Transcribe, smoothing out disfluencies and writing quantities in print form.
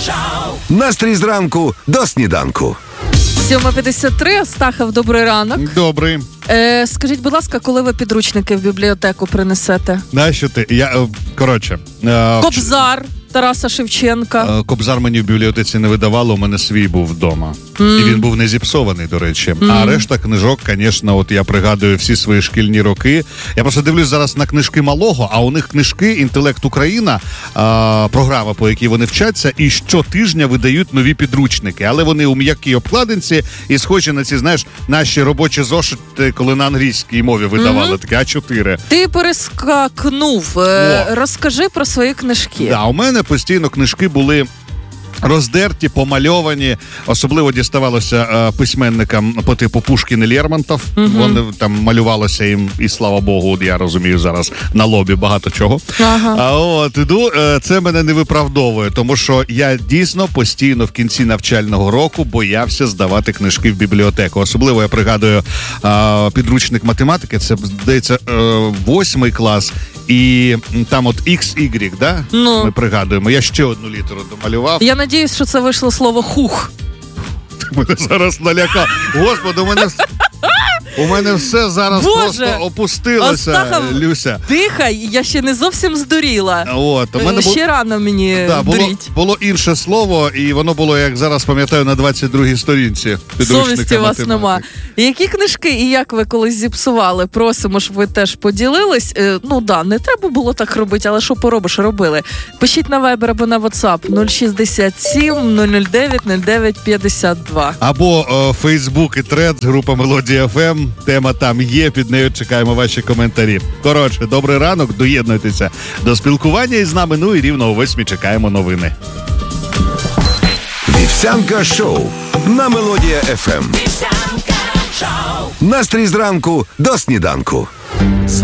Настрій зранку до сніданку. 7:53. Астахов, добрий ранок. Добрий. Скажіть, будь ласка, коли ви підручники в бібліотеку принесете? Нащо ти? Кобзар Тараса Шевченка. Кобзар мені в бібліотеці не видавало, у мене свій був вдома. І він був не зіпсований, до речі. А решта книжок, звісно, от я пригадую всі свої шкільні роки. Я просто дивлюсь зараз на книжки малого, а у них книжки «Інтелект Україна», програма, по якій вони вчаться, і щотижня видають нові підручники. Але вони у м'якій обкладинці і схожі на ці, знаєш, наші робочі зошити, коли на англійській мові видавали, таке А4. Ти перескакнув. Розкажи про свої книжки. Да, у мене постійно книжки були роздерті, помальовані. Особливо діставалося письменникам по типу Пушкін і Лермонтов. Вони там малювалося їм, і слава Богу, я розумію зараз на лобі багато чого. Це мене не виправдовує, тому що я дійсно постійно в кінці навчального року боявся здавати книжки в бібліотеку. Особливо я пригадую підручник математики, це, здається, 8 клас, і там от XY, да? Ми пригадуємо. Я ще одну літеру домалював. Я надіюсь, що це вийшло слово «хух». Мене зараз налякав. Господи, у мене все зараз просто опустилося, Астахов, Люся. Дихай, я ще не зовсім здуріла. Ще рано мені дріть. Було інше слово, і воно було, як зараз пам'ятаю, на 22-й сторінці підручника совісті у вас нема. Які книжки і як ви колись зіпсували? Просимо, щоб ви теж поділились. Не треба було так робити, але що поробиш, робили. Пишіть на Viber або на WhatsApp 067 009 09 52. Або Facebook і Threads, група Мелодія ФМ. Тема там є, під нею чекаємо ваші коментарі. Коротше, добрий ранок, доєднуйтеся до спілкування із нами, і рівно о 8 чекаємо новини. Вівсянка шоу на Мелодія ФМ. Настрій зранку до сніданку.